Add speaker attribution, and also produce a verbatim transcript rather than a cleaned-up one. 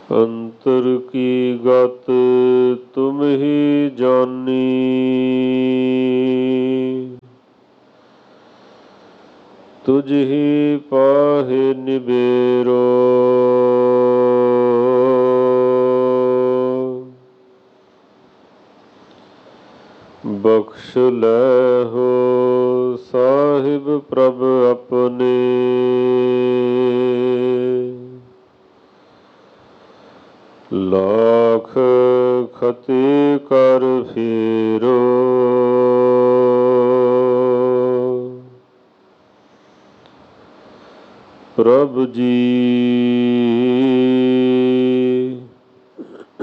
Speaker 1: अंतर की गत तुम ही जानी, तुझ ही पाहे निबेरो। बख्श लहो साहिब प्रभ अपने, लाख खते कर फेरो। प्रभ जी